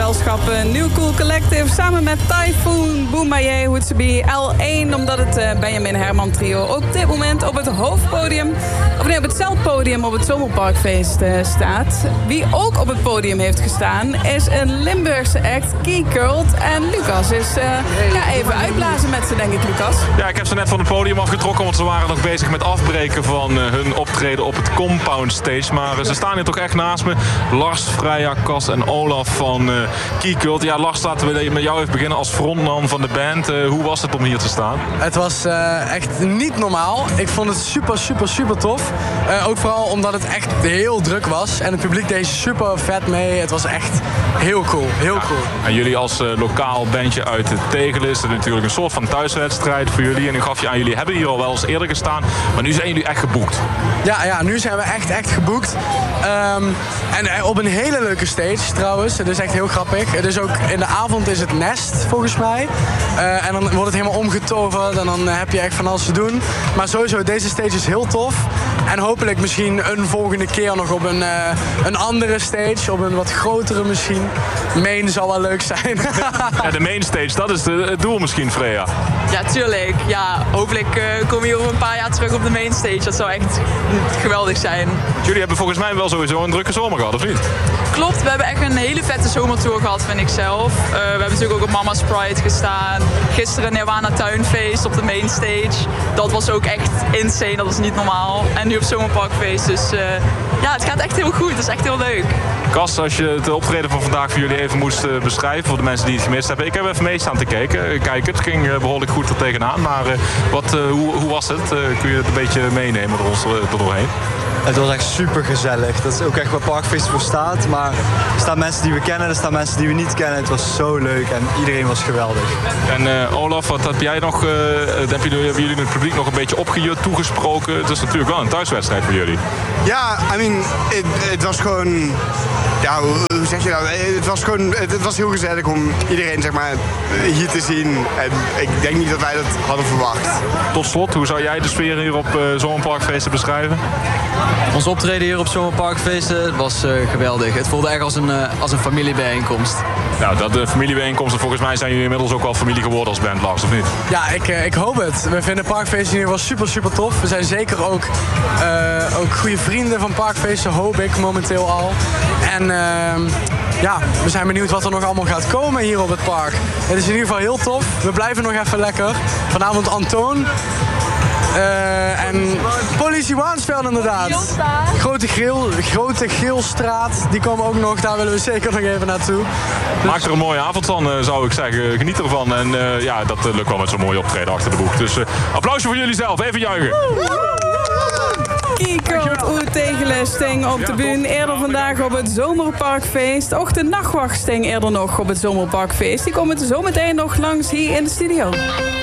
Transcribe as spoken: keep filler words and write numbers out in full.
gezelschap New Cool Collective samen met Typhoon, Boemaye, Hoetsebi, L één, omdat het uh, Benjamin Herman trio op dit moment op het hoofdpodium, of nee, op het zelfpodium op het Zomerparkfeest uh, staat. Wie ook op het podium heeft gestaan is een Limburgse act, Key Cult. En Lucas is uh, ja, even uitblazen met ze, denk ik, Lucas. Ja, ik heb ze net van het podium afgetrokken, want ze waren nog bezig met afbreken van uh, hun optreden op het Compound Stage. Maar uh, ze staan hier toch echt naast me. Lars, Freya, Cas en Olaf van uh, Key Cult. Ja, Lars, laten we met jou even beginnen als frontman van de band. Uh, hoe was het om hier te staan? Het was uh, echt niet normaal. Ik vond het super, super, super tof. Uh, ook vooral omdat het echt heel druk was. En het publiek deed super vet mee. Het was echt heel cool. Heel ja, cool. En jullie als uh, lokaal bandje uit Tegelen is het natuurlijk een soort van thuiswedstrijd voor jullie. En ik gaf je aan, jullie hebben hier al wel eens eerder gestaan. Maar nu zijn jullie echt geboekt. Ja, ja, nu zijn we echt, echt geboekt. Um, en op een hele leuke stage trouwens. Het is echt heel grappig. Het is ook, in de avond is het Nest volgens mij. Uh, en dan wordt het helemaal omgetoverd. En dan heb je echt van alles te doen. Maar sowieso, deze stage is heel tof. En hopelijk misschien een volgende keer nog op een, uh, een andere stage. Op een wat grotere misschien. Main zal wel leuk zijn. Ja, de main stage, dat is de, het doel misschien, Freya. Ja, tuurlijk. Ja, hopelijk uh, kom je over een paar jaar terug op de main stage. Dat zou echt geweldig zijn. Jullie hebben volgens mij wel sowieso een drukke zomer gehad, of niet? Klopt, we hebben echt een hele vette zomertour gehad, vind ik zelf. Uh, we hebben natuurlijk ook op Mama's Pride gestaan. Gisteren Nirvana Tuinfeest op de main stage. Dat was ook echt insane, dat was niet normaal. En nu op Zomerparkfeest, dus uh, ja, het gaat echt heel goed. Het is echt heel leuk. Cas, als je het optreden van vandaag voor jullie even moest uh, beschrijven, voor de mensen die het gemist hebben. Ik heb even mee staan te kijken. Kijk, het ging uh, behoorlijk goed er tegenaan. Maar uh, wat, uh, hoe, hoe was het? Uh, kun je het een beetje meenemen door ons uh, er doorheen? Het was echt super gezellig. Dat is ook echt waar Parkfeest voor staat. Maar er staan mensen die we kennen, er staan mensen die we niet kennen. Het was zo leuk en iedereen was geweldig. En uh, Olaf, wat heb jij nog? Uh, heb je, hebben jullie het publiek nog een beetje opgejut, toegesproken? Het is natuurlijk wel een thuiswedstrijd voor jullie. Ja, I mean, het, het was gewoon... Ja, hoe, hoe zeg je dat? Het was gewoon, het, het was heel gezellig om iedereen, zeg maar, hier te zien. En ik denk niet dat wij dat hadden verwacht. Tot slot, hoe zou jij de sfeer hier op uh, Zomerparkfeesten beschrijven? Ons optreden hier op Zomerparkfeesten was uh, geweldig. Het voelde echt als een, uh, als een familiebijeenkomst. Nou, dat de familiebijeenkomsten, volgens mij zijn jullie inmiddels ook wel familie geworden als band, Lars, of niet? Ja, ik, uh, ik hoop het. We vinden Parkfeesten hier wel super, super tof. We zijn zeker ook, uh, ook goede vrienden van Parkfeesten, hoop ik momenteel al. En uh, ja, we zijn benieuwd wat er nog allemaal gaat komen hier op het park. Het is in ieder geval heel tof. We blijven nog even lekker. Vanavond Antoon. Uh, en Politie Waansveld inderdaad. Grote Grill, Grote Grillstraat, die komen ook nog. Daar willen we zeker nog even naartoe. Dus... Maak er een mooie avond van, uh, zou ik zeggen. Geniet ervan. En uh, ja, dat uh, lukt wel met zo'n mooie optreden achter de boeg. Dus uh, applausje voor jullie zelf. Even juichen. Key Cult, Oer Tegelen sting op de bühne. Eerder vandaag op het Zomerparkfeest. Ook de Nachtwacht sting eerder nog op het Zomerparkfeest. Die komen zo meteen nog langs hier in de studio.